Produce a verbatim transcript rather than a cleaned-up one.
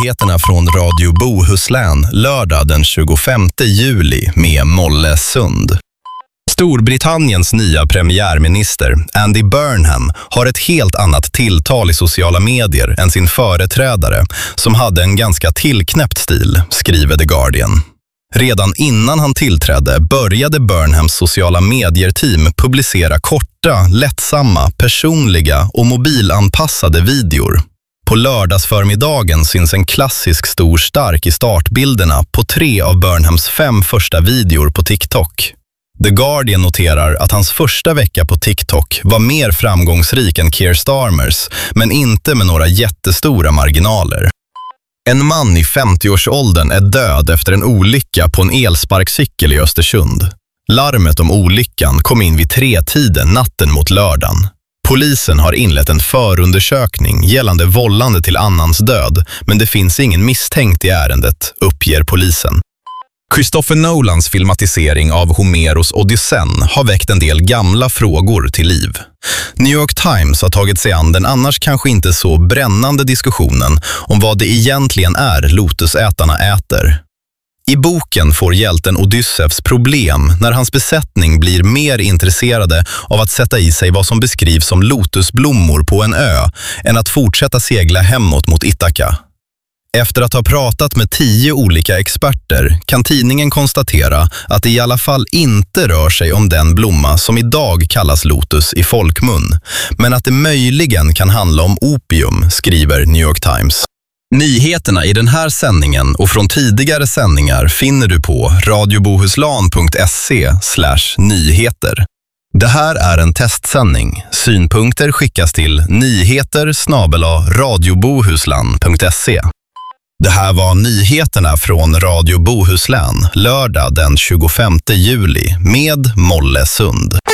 Nyheterna från Radio Bohuslän lördag den tjugofemte juli med Molle Sund. Storbritanniens nya premiärminister Andy Burnham har ett helt annat tilltal i sociala medier än sin företrädare som hade en ganska tillknäppt stil, skriver The Guardian. Redan innan han tillträdde började Burnhams sociala medier-team publicera korta, lättsamma, personliga och mobilanpassade videor. På lördagsförmiddagen syns en klassisk stor stark i startbilderna på tre av Burnhams fem första videor på TikTok. The Guardian noterar att hans första vecka på TikTok var mer framgångsrik än Keir Starmers, men inte med några jättestora marginaler. En man i femtioårsåldern är död efter en olycka på en elsparkcykel i Östersund. Larmet om olyckan kom in vid tre-tiden natten mot lördagen. Polisen har inlett en förundersökning gällande vållande till annans död, men det finns ingen misstänkt i ärendet, uppger polisen. Christopher Nolans filmatisering av Homeros Odysseen har väckt en del gamla frågor till liv. New York Times har tagit sig an den annars kanske inte så brännande diskussionen om vad det egentligen är lotusätarna äter. I boken får hjälten Odysseus problem när hans besättning blir mer intresserade av att sätta i sig vad som beskrivs som lotusblommor på en ö än att fortsätta segla hemåt mot Ithaka. Efter att ha pratat med tio olika experter kan tidningen konstatera att det i alla fall inte rör sig om den blomma som idag kallas lotus i folkmun, men att det möjligen kan handla om opium, skriver New York Times. Nyheterna i den här sändningen och från tidigare sändningar finner du på radiobohuslan punkt se slash nyheter. Det här är en testsändning. Synpunkter skickas till nyheter snabel-a radiobohuslan punkt se. Det här var nyheterna från Radio Bohuslän lördag den tjugofemte juli med Molle Sund.